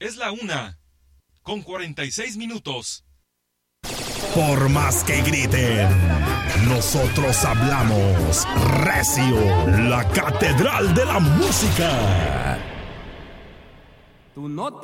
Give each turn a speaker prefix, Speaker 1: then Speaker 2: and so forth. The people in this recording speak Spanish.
Speaker 1: Es la 1:46.
Speaker 2: Por más que griten, nosotros hablamos recio, la catedral de la música.
Speaker 3: Tú no